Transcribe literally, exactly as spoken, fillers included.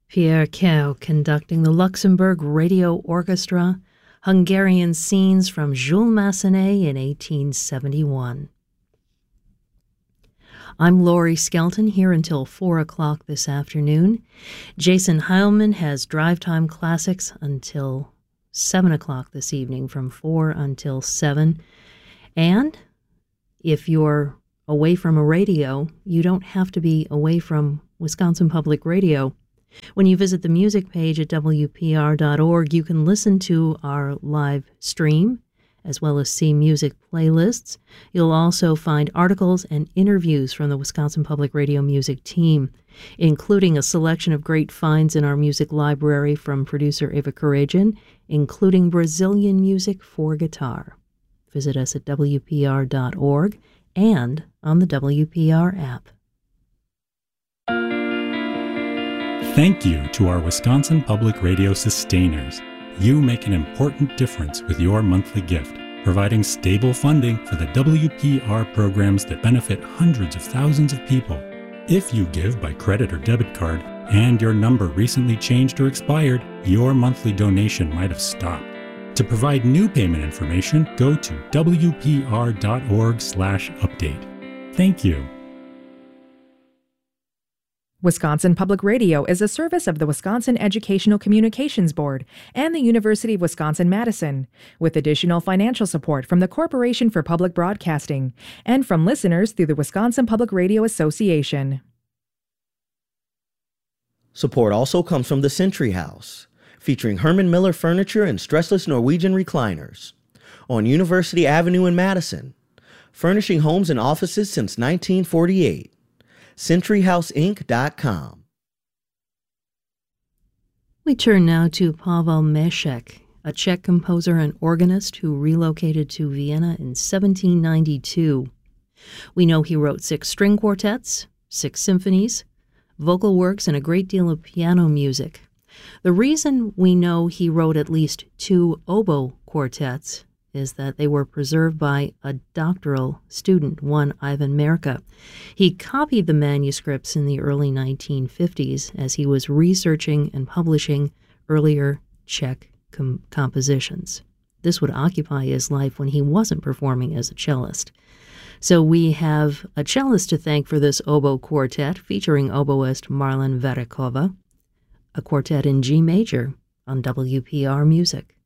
Pierre Kau conducting the Luxembourg Radio Orchestra, Hungarian scenes from Jules Massenet in eighteen seventy-one. I'm Laurie Skelton, here until four o'clock this afternoon. Jason Heilman has Drive Time Classics until seven o'clock this evening, from four until seven. And if you're away from a radio, you don't have to be away from Wisconsin Public Radio. When you visit the music page at W P R dot org, you can listen to our live stream as well as see music playlists. You'll also find articles and interviews from the Wisconsin Public Radio music team, including a selection of great finds in our music library from producer Eva Karajan, including Brazilian music for guitar. Visit us at W P R dot org and on the W P R app. Thank you to our Wisconsin Public Radio sustainers. You make an important difference with your monthly gift, providing stable funding for the W P R programs that benefit hundreds of thousands of people. If you give by credit or debit card and your number recently changed or expired, your monthly donation might have stopped. To provide new payment information, go to W P R dot org slash update. Thank you. Wisconsin Public Radio is a service of the Wisconsin Educational Communications Board and the University of Wisconsin-Madison, with additional financial support from the Corporation for Public Broadcasting and from listeners through the Wisconsin Public Radio Association. Support also comes from the Century House, featuring Herman Miller furniture and stressless Norwegian recliners, on University Avenue in Madison, furnishing homes and offices since nineteen forty-eight. century house inc dot com. We turn now to Pavel Meshek, a Czech composer and organist who relocated to Vienna in seventeen ninety-two. We know he wrote six string quartets, six symphonies, vocal works, and a great deal of piano music. The reason we know he wrote at least two oboe quartets is that they were preserved by a doctoral student, one Ivan Merka. He copied the manuscripts in the early nineteen fifties as he was researching and publishing earlier Czech com- compositions. This would occupy his life when he wasn't performing as a cellist. So we have a cellist to thank for this oboe quartet, featuring oboist Marlon Verikova, a quartet in G major on W P R Music.